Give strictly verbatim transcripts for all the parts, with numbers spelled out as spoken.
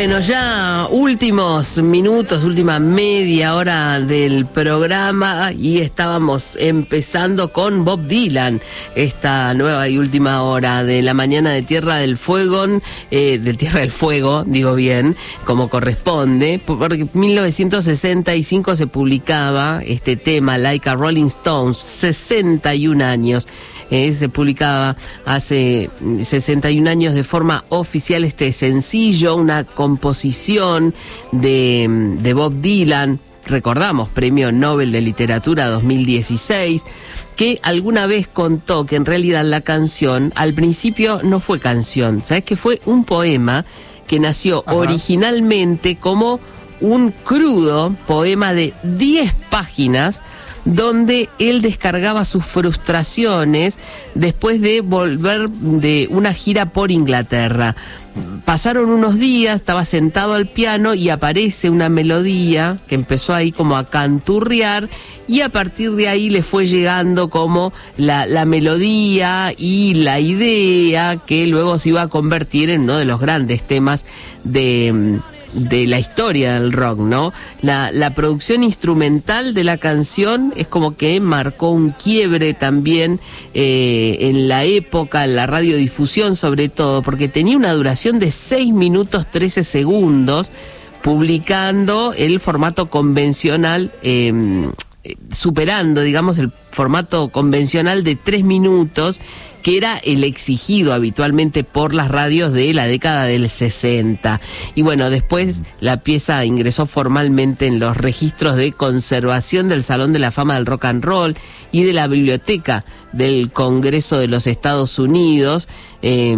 Bueno, ya últimos minutos, última media hora del programa y estábamos empezando con Bob Dylan, esta nueva y última hora de la mañana de Tierra del Fuego, eh, de Tierra del Fuego, digo bien, como corresponde, porque en mil novecientos sesenta y cinco se publicaba este tema, Like a Rolling Stones, sesenta y un años. Eh, se publicaba hace sesenta y un años de forma oficial este sencillo, una composición de, de Bob Dylan, recordamos, Premio Nobel de Literatura dos mil dieciséis, que alguna vez contó que en realidad la canción al principio no fue canción, ¿sabes? Que fue un poema que nació Ajá. originalmente como un crudo poema de diez páginas, donde él descargaba sus frustraciones después de volver de una gira por Inglaterra. Pasaron unos días, estaba sentado al piano y aparece una melodía que empezó ahí como a canturrear, y a partir de ahí le fue llegando como la, la melodía y la idea que luego se iba a convertir en uno de los grandes temas de... de la historia del rock, ¿no? La, la producción instrumental de la canción es como que marcó un quiebre también eh, en la época, en la radiodifusión sobre todo, porque tenía una duración de seis minutos trece segundos, publicando el formato convencional, eh, superando, digamos, el formato convencional de tres minutos, que era el exigido habitualmente por las radios de la década del sesenta. Y bueno, después la pieza ingresó formalmente en los registros de conservación del Salón de la Fama del Rock and Roll y de la Biblioteca del Congreso de los Estados Unidos, eh,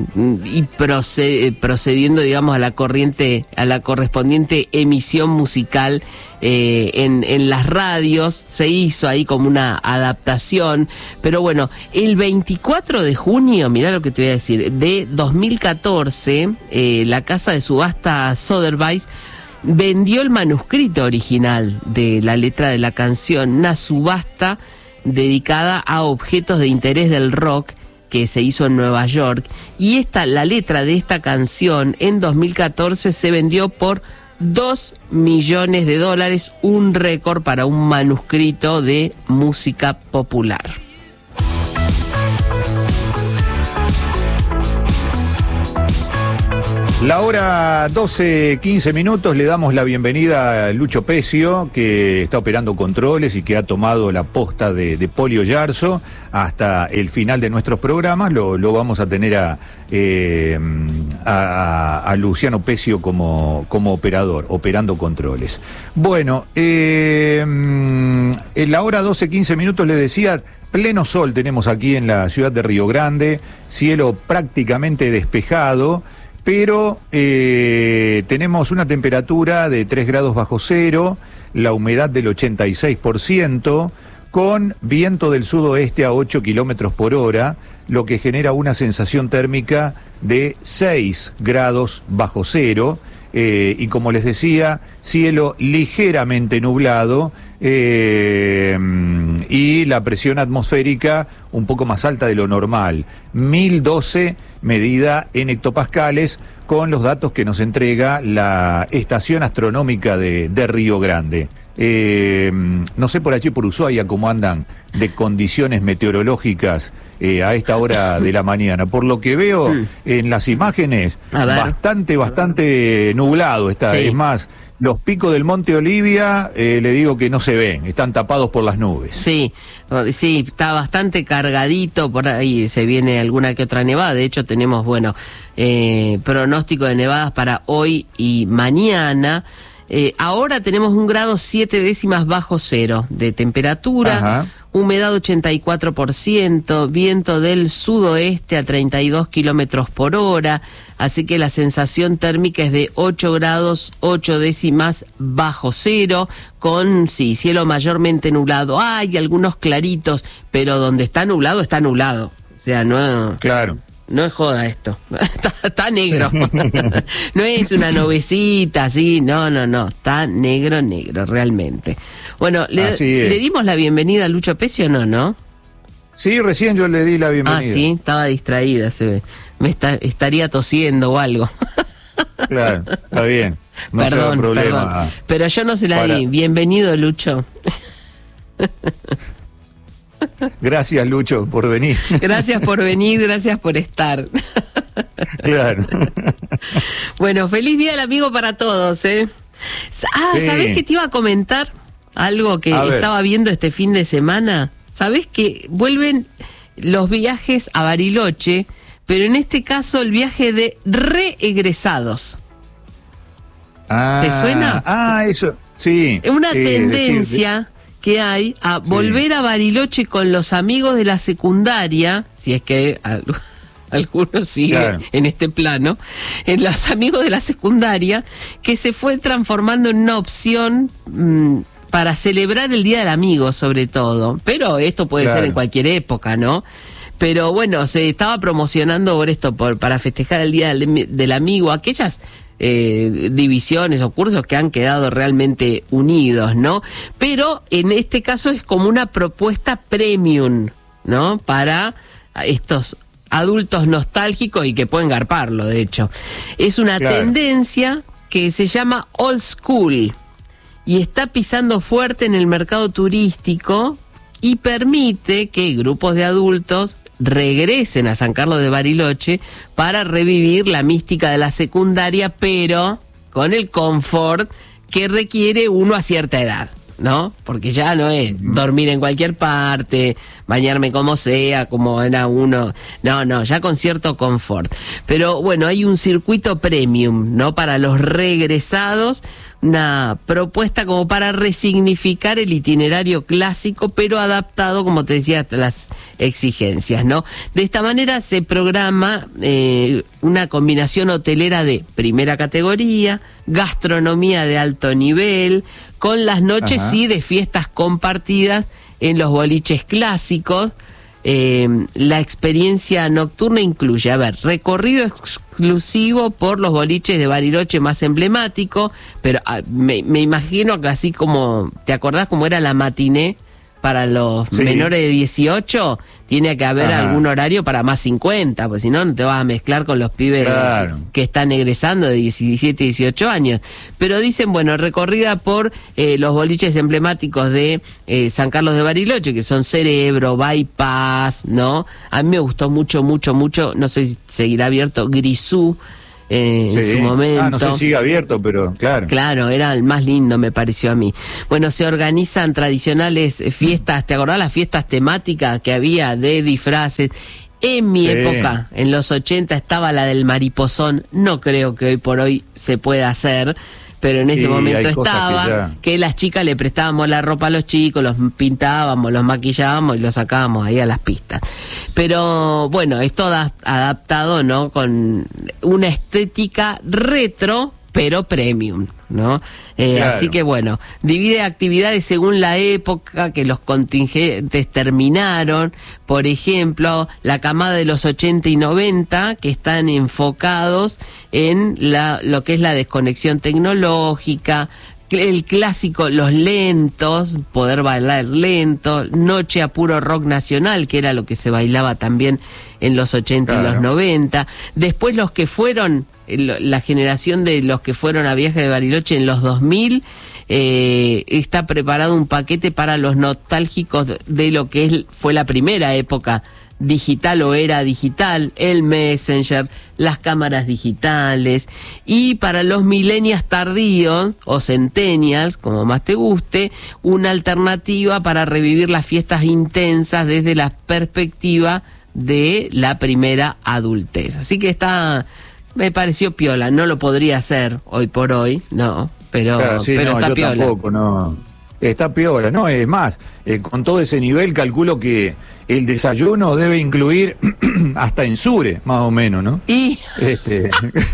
y proced- procediendo, digamos, a la corriente, a la correspondiente emisión musical eh, en, en las radios. Se hizo ahí como una adaptación, pero bueno, el veinticuatro de junio, mirá lo que te voy a decir, de dos mil catorce, eh, la casa de subasta Sotheby's vendió el manuscrito original de la letra de la canción, una subasta dedicada a objetos de interés del rock que se hizo en Nueva York, y esta, la letra de esta canción en dos mil catorce se vendió por dos millones de dólares, un récord para un manuscrito de música popular. La hora doce, quince minutos, le damos la bienvenida a Lucho Pesio, que está operando controles y que ha tomado la posta de, de Polio Yarzo hasta el final de nuestros programas. Lo, lo vamos a tener a, eh, a, a Luciano Pesio como, como operador, operando controles. Bueno, eh, en la hora doce, quince minutos le decía, pleno sol tenemos aquí en la ciudad de Río Grande, cielo prácticamente despejado, pero eh, tenemos una temperatura de tres grados bajo cero, la humedad del ochenta y seis por ciento, con viento del sudoeste a ocho kilómetros por hora, lo que genera una sensación térmica de seis grados bajo cero, eh, y como les decía, cielo ligeramente nublado, eh, y la presión atmosférica un poco más alta de lo normal, mil doce medida en hectopascales, con los datos que nos entrega la Estación Astronómica de, de Río Grande. Eh, no sé por allí por Ushuaia cómo andan de condiciones meteorológicas eh, a esta hora de la mañana. Por lo que veo mm. en las imágenes, bastante, bastante nublado está. Sí. Es más, los picos del Monte Olivia, eh, le digo que no se ven, están tapados por las nubes. Sí, sí, está bastante cargadito, por ahí se viene alguna que otra nevada. De hecho tenemos, bueno, eh, pronóstico de nevadas para hoy y mañana. Eh, ahora tenemos un grado siete décimas bajo cero de temperatura. Ajá. Humedad ochenta y cuatro por ciento, viento del sudoeste a treinta y dos kilómetros por hora, así que la sensación térmica es de ocho grados ocho décimas bajo cero, con, sí, cielo mayormente nublado. Hay algunos claritos, pero donde está nublado, está nublado. O sea, no... Claro. No es joda esto, está, está negro, no es una nubecita así, no, no, no, está negro, negro, realmente. Bueno, le, le dimos la bienvenida a Lucho Pesio, ¿no, no? Sí, recién yo le di la bienvenida. Ah, sí, estaba distraída, se ve, me está, estaría tosiendo o algo. Claro, está bien. No perdón, problema. perdón. Pero yo no se la Para... di. Bienvenido, Lucho. Gracias, Lucho, por venir. Gracias por venir, gracias por estar. Claro. Bueno, feliz día del amigo para todos, ¿eh? Ah, sí. ¿Sabés que te iba a comentar? Algo que estaba viendo este fin de semana. ¿Sabés que vuelven los viajes a Bariloche, pero en este caso el viaje de reegresados? Ah, ¿te suena? Ah, eso, sí. Es una eh, tendencia decir, que hay a sí. volver a Bariloche con los amigos de la secundaria, si es que algunos siguen claro. en este plano, en los amigos de la secundaria, que se fue transformando en una opción mmm, para celebrar el Día del Amigo, sobre todo. Pero esto puede claro. ser en cualquier época, ¿no? Pero bueno, se estaba promocionando por esto, por, para festejar el Día del, del Amigo, aquellas eh, divisiones o cursos que han quedado realmente unidos, ¿no? Pero en este caso es como una propuesta premium, ¿no? Para estos adultos nostálgicos y que pueden garparlo, de hecho. Es una claro. tendencia que se llama old school y está pisando fuerte en el mercado turístico y permite que grupos de adultos regresen a San Carlos de Bariloche para revivir la mística de la secundaria, pero con el confort que requiere uno a cierta edad, ¿no? Porque ya no es dormir en cualquier parte, bañarme como sea, como era uno. No, no, ya con cierto confort. Pero bueno, hay un circuito premium, ¿no? Para los regresados, una propuesta como para resignificar el itinerario clásico, pero adaptado, como te decía, a las exigencias, ¿no? De esta manera se programa eh, una combinación hotelera de primera categoría, gastronomía de alto nivel, con las noches Ajá. sí de fiestas compartidas en los boliches clásicos. Eh, la experiencia nocturna incluye, a ver, recorrido exclusivo por los boliches de Bariloche más emblemático, pero ah, me, me imagino que así como, ¿te acordás cómo era la matiné para los sí. menores de dieciocho? Tiene que haber Ajá. algún horario para más cincuenta, pues si no, no te vas a mezclar con los pibes claro. de, que están egresando de diecisiete, dieciocho años. Pero dicen, bueno, recorrida por eh, los boliches emblemáticos de eh, San Carlos de Bariloche, que son Cerebro, Bypass, ¿no? A mí me gustó mucho, mucho, mucho, no sé si seguirá abierto, Grisú. Eh, sí. en su momento. Ah, no sé si sigue abierto, pero claro. Claro, era el más lindo, me pareció a mí. Bueno, se organizan tradicionales fiestas, ¿te acordás las fiestas temáticas que había de disfraces? En mi sí. época, en los ochenta, estaba la del mariposón. No creo que hoy por hoy se pueda hacer, pero en ese sí, momento estaba, que, ya... que las chicas le prestábamos la ropa a los chicos, los pintábamos, los maquillábamos y los sacábamos ahí a las pistas. Pero bueno, es todo adaptado, ¿no? Con una estética retro, pero premium, ¿no? Eh, claro. Así que bueno, divide actividades según la época que los contingentes terminaron. Por ejemplo, la camada de los ochenta y noventa, que están enfocados en la, lo que es la desconexión tecnológica, el clásico, los lentos, poder bailar lento, noche a puro rock nacional, que era lo que se bailaba también en los ochenta claro. y los noventa. Después los que fueron, la generación de los que fueron a Viaje de Bariloche en los dos mil, eh, está preparado un paquete para los nostálgicos de lo que es, fue la primera época digital o era digital, el Messenger, las cámaras digitales, y para los millennials tardíos o centennials, como más te guste, una alternativa para revivir las fiestas intensas desde la perspectiva de la primera adultez. Así que está, me pareció piola, no lo podría hacer hoy por hoy, no, pero, claro, sí, pero no, está yo piola. Tampoco, no. Está piola, no, es más, eh, con todo ese nivel calculo que el desayuno debe incluir hasta ensure, más o menos, ¿no? Y... Este...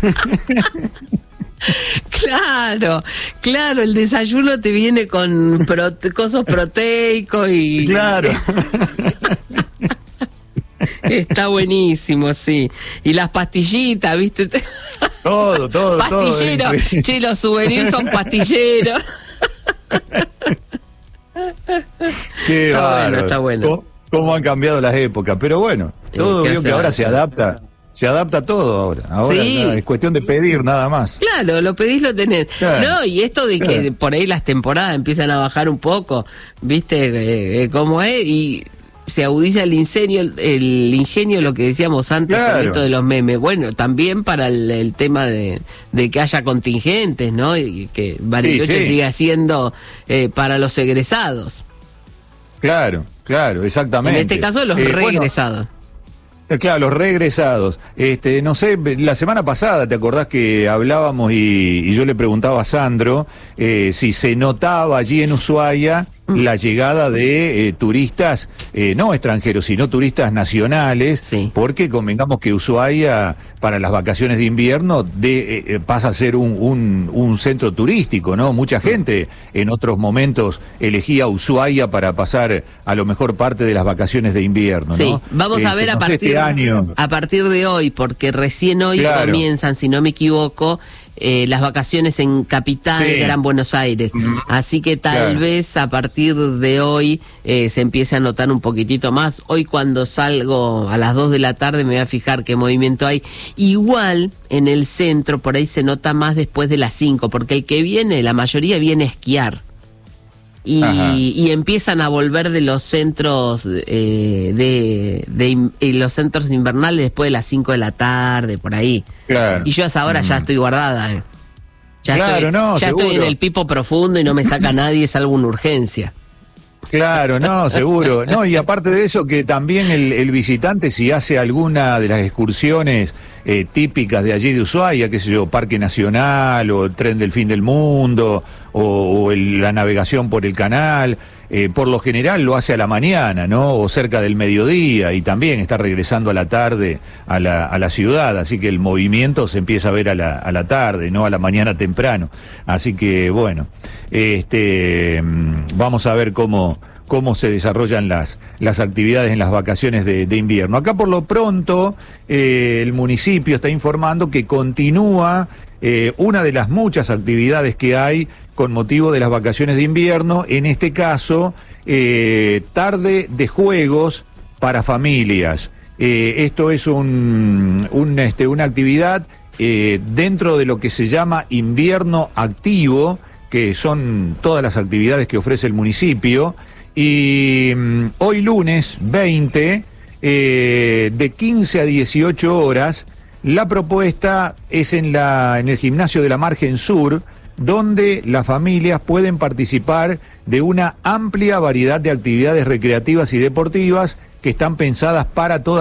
Claro, claro, el desayuno te viene con prote- cosas proteicos y... Claro. Está buenísimo, sí. Y las pastillitas, ¿viste? Todo, todo, Pastillero. todo. Che, los souvenirs son pastilleros. Qué está bárbaro. bueno, está bueno. ¿Cómo, cómo han cambiado las épocas? Pero bueno, todo eh, veo que ahora se adapta Se adapta a todo ahora. Ahora Sí. nada, es cuestión de pedir nada más. Claro, lo pedís, lo tenés. Claro, No, y esto de que claro. por ahí las temporadas empiezan a bajar un poco, ¿viste? Eh, eh, cómo es, y se agudiza el ingenio, el ingenio, lo que decíamos antes, Claro. con esto de los memes. Bueno, también para el, el tema de, de que haya contingentes, ¿no? Y que Bariloche Sí, sí. siga siendo eh, para los egresados. Claro, claro, exactamente. En este caso, los Eh, bueno, reegresados. Eh, Claro, los regresados. Este, no sé, la semana pasada, ¿te acordás que hablábamos y, y yo le preguntaba a Sandro eh, si se notaba allí en Ushuaia la llegada de eh, turistas, eh, no extranjeros, sino turistas nacionales? Sí. Porque convengamos que Ushuaia, para las vacaciones de invierno, de, eh, pasa a ser un, un, un centro turístico, ¿no? Mucha gente en otros momentos elegía Ushuaia para pasar a lo mejor parte de las vacaciones de invierno, Sí, ¿no? vamos a Este, ver a no sé, partir, este año. a partir de hoy, porque recién hoy Claro. comienzan, si no me equivoco, eh, las vacaciones en Capital, Sí. Gran Buenos Aires. Así que tal Claro. vez a partir de hoy eh, se empiece a notar un poquitito más. Hoy cuando salgo a las dos de la tarde me voy a fijar qué movimiento hay. Igual en el centro por ahí se nota más después de las cinco, porque el que viene, la mayoría viene a esquiar. Y, y empiezan a volver de los centros eh, de, de in- eh, los centros invernales después de las cinco de la tarde, por ahí. Claro. Y yo a esa hora ya estoy guardada. eh. Ya, Claro, estoy, no, ya estoy en seguro. el pipo profundo y no me saca nadie, salvo una urgencia. Claro, no, seguro. No, y aparte de eso, que también el, el visitante, si hace alguna de las excursiones eh, típicas de allí de Ushuaia, qué sé yo, Parque Nacional o el Tren del Fin del Mundo o, o el- la navegación por el canal, eh, por lo general lo hace a la mañana, ¿no? O cerca del mediodía, y también está regresando a la tarde a la, a la ciudad, así que el movimiento se empieza a ver a la, a la tarde, no a la mañana temprano. Así que, bueno, este, mm, vamos a ver cómo cómo se desarrollan las, las actividades en las vacaciones de, de invierno. Acá por lo pronto eh, el municipio está informando que continúa eh, una de las muchas actividades que hay con motivo de las vacaciones de invierno, en este caso eh, tarde de juegos para familias. Eh, esto es un, un, este, una actividad eh, dentro de lo que se llama invierno activo, que son todas las actividades que ofrece el municipio. Y mm, hoy lunes veinte, eh, de quince a dieciocho horas, la propuesta es en, la, en el gimnasio de la Margen Sur, donde las familias pueden participar de una amplia variedad de actividades recreativas y deportivas que están pensadas para toda